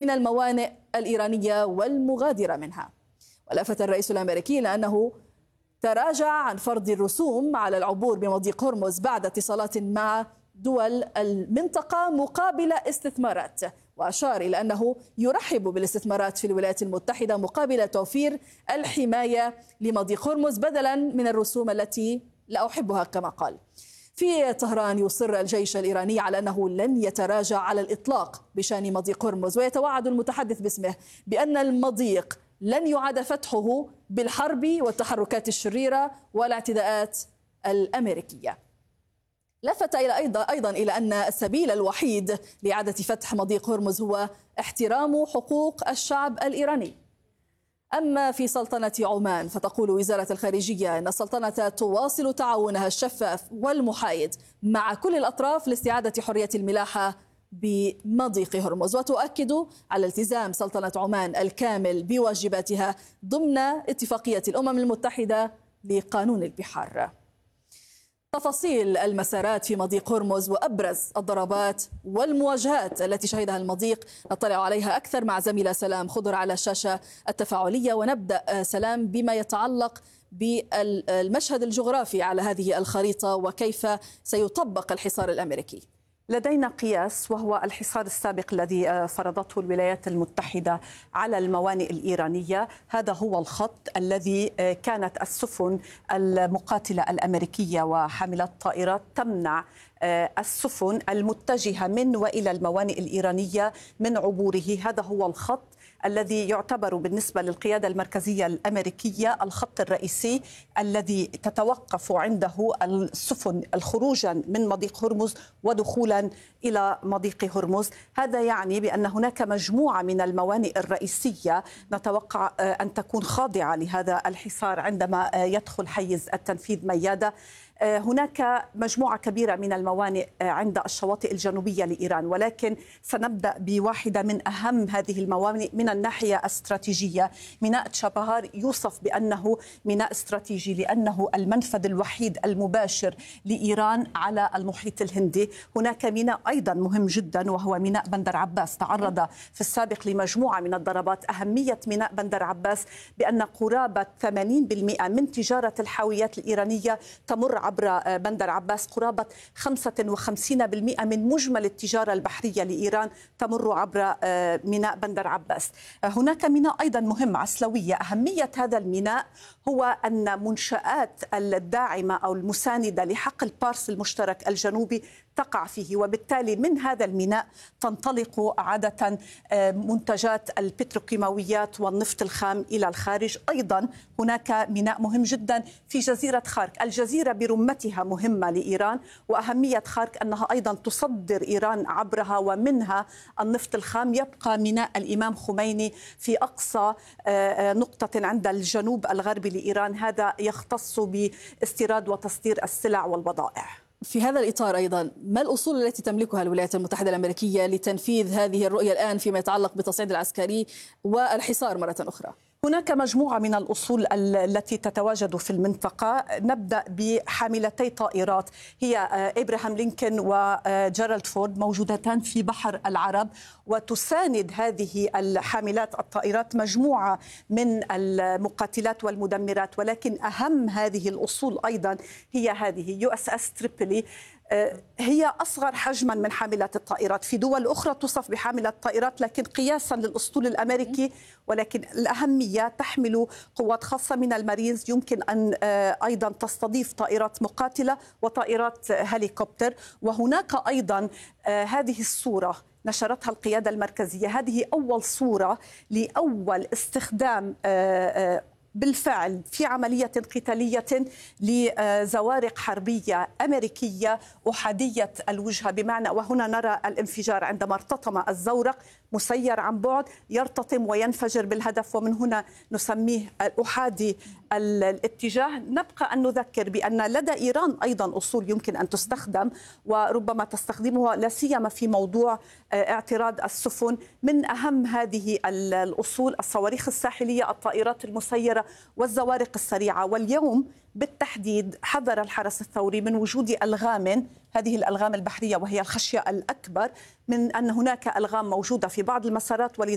من الموانئ الإيرانية والمغادرة منها. ولفت الرئيس الأمريكي إلى أنه تراجع عن فرض الرسوم على العبور بمضيق هرمز بعد اتصالات مع دول المنطقة مقابل استثمارات، وأشار إلى أنه يرحب بالاستثمارات في الولايات المتحدة مقابل توفير الحماية لمضيق هرمز بدلا من الرسوم التي لا أحبها كما قال. في طهران يصر الجيش الإيراني على أنه لن يتراجع على الإطلاق بشأن مضيق هرمز، ويتوعد المتحدث باسمه بأن المضيق لن يعاد فتحه بالحرب والتحركات الشريرة والاعتداءات الأمريكية. لفت أيضا إلى أن السبيل الوحيد لإعادة فتح مضيق هرمز هو احترام حقوق الشعب الإيراني. أما في سلطنة عمان فتقول وزارة الخارجية أن السلطنة تواصل تعاونها الشفاف والمحايد مع كل الأطراف لاستعادة حرية الملاحة بمضيق هرمز، وتؤكد على التزام سلطنة عمان الكامل بواجباتها ضمن اتفاقية الأمم المتحدة لقانون البحار. تفاصيل المسارات في مضيق هرمز وأبرز الضربات والمواجهات التي شهدها المضيق نطلع عليها أكثر مع زميلة سلام خضر على الشاشة التفاعلية. ونبدأ سلام بما يتعلق بالمشهد الجغرافي على هذه الخريطة وكيف سيطبق الحصار الأمريكي. لدينا قياس وهو الحصار السابق الذي فرضته الولايات المتحدة على الموانئ الإيرانية. هذا هو الخط الذي كانت السفن المقاتلة الأمريكية وحاملات الطائرات تمنع السفن المتجهة من وإلى الموانئ الإيرانية من عبوره. هذا هو الخط الذي يعتبر بالنسبة للقيادة المركزية الأمريكية الخط الرئيسي الذي تتوقف عنده السفن خروجا من مضيق هرمز ودخولا إلى مضيق هرمز. هذا يعني بأن هناك مجموعة من الموانئ الرئيسية نتوقع أن تكون خاضعة لهذا الحصار عندما يدخل حيز التنفيذ ميادة. هناك مجموعة كبيرة من الموانئ عند الشواطئ الجنوبية لإيران، ولكن سنبدأ بواحدة من أهم هذه الموانئ من الناحية الاستراتيجية. ميناء تشابهار يوصف بأنه ميناء استراتيجي لأنه المنفذ الوحيد المباشر لإيران على المحيط الهندي. هناك ميناء أيضا مهم جدا وهو ميناء بندر عباس تعرض في السابق لمجموعة من الضربات. أهمية ميناء بندر عباس بأن قرابة 80% من تجارة الحاويات الإيرانية تمر عبر بندر عباس، قرابة 55% من مجمل التجارة البحرية لإيران تمر عبر ميناء بندر عباس. هناك ميناء أيضا مهم عسلوية. أهمية هذا الميناء هو أن منشآت الداعمة أو المساندة لحقل بارس المشترك الجنوبي تقع فيه، وبالتالي من هذا الميناء تنطلق عادة منتجات البتروكيماويات والنفط الخام إلى الخارج. أيضا هناك ميناء مهم جدا في جزيرة خارك. الجزيرة برمتها مهمة لإيران، وأهمية خارك أنها أيضا تصدر إيران عبرها ومنها النفط الخام. يبقى ميناء الإمام خميني في أقصى نقطة عند الجنوب الغربي لإيران، هذا يختص باستيراد وتصدير السلع والبضائع. في هذا الإطار أيضا ما الأصول التي تملكها الولايات المتحدة الأمريكية لتنفيذ هذه الرؤية الآن فيما يتعلق بالتصعيد العسكري والحصار مرة أخرى؟ هناك مجموعة من الأصول التي تتواجد في المنطقة. نبدأ بحاملتي طائرات هي إبراهام لينكولن وجيرالد فورد موجودتان في بحر العرب، وتساند هذه الحاملات الطائرات مجموعة من المقاتلات والمدمرات. ولكن أهم هذه الأصول أيضا هي هذه USS تريبولي، هي أصغر حجما من حاملات الطائرات. في دول أخرى تصف بحاملة طائرات لكن قياسا للأسطول الأمريكي، ولكن الأهمية تحمل قوات خاصة من المارينز، يمكن أن أيضا تستضيف طائرات مقاتلة وطائرات هليكوبتر. وهناك أيضا هذه الصورة نشرتها القيادة المركزية، هذه أول صورة لأول استخدام بالفعل في عملية قتالية لزوارق حربية أمريكية أحادية الوجهة، بمعنى وهنا نرى الانفجار عندما ارتطم الزورق مسير عن بعد يرتطم وينفجر بالهدف، ومن هنا نسميه الأحادي الاتجاه. نبقى أن نذكر بأن لدى إيران أيضا أصول يمكن أن تستخدم وربما تستخدمها لا سيما في موضوع اعتراض السفن. من أهم هذه الأصول الصواريخ الساحلية، الطائرات المسيرة والزوارق السريعة. واليوم بالتحديد حذر الحرس الثوري من وجود ألغام، هذه الألغام البحرية وهي الخشية الأكبر من أن هناك ألغام موجودة في بعض المسارات، ولذلك